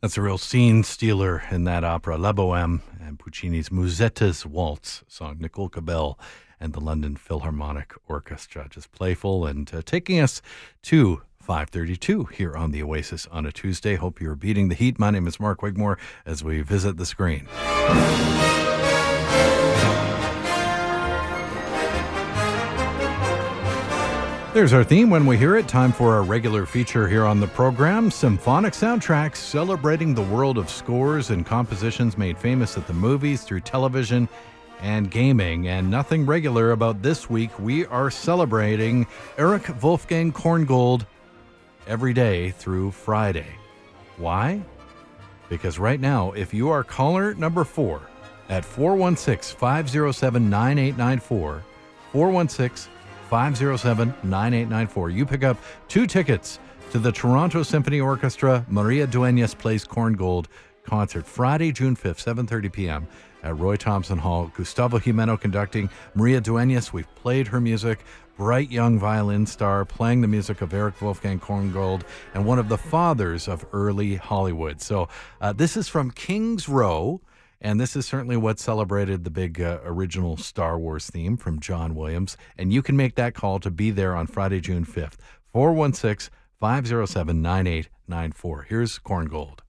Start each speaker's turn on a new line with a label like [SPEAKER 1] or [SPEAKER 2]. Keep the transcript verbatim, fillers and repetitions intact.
[SPEAKER 1] That's a real scene stealer in that opera, La Boheme, and Puccini's Musetta's Waltz song, Nicole Cabell and the London Philharmonic Orchestra. Just playful and uh, taking us to five thirty-two here on the Oasis on a Tuesday. Hope you're beating the heat. My name is Mark Wigmore as we visit the screen. There's our theme when we hear it. Time for our regular feature here on the program, Symphonic Soundtracks, celebrating the world of scores and compositions made famous at the movies, through television, and gaming. And nothing regular about this week. We are celebrating Erich Wolfgang Korngold every day through Friday. Why? Because right now, if you are caller number four at four one six, five oh seven, nine eight nine four, four one six, five oh seven, nine eight nine four, you pick up two tickets to the Toronto Symphony Orchestra Maria Dueñas Plays Korngold concert, Friday, June fifth, seven thirty p.m. at Roy Thompson Hall. Gustavo Jimeno conducting. Maria Dueñas, we've played her music, bright young violin star, playing the music of Erich Wolfgang Korngold, and one of the fathers of early Hollywood. So uh, this is from King's Row, and this is certainly what celebrated the big uh, original Star Wars theme from John Williams. And you can make that call to be there on Friday, June fifth, four one six, five oh seven, nine eight nine four. Here's Korngold.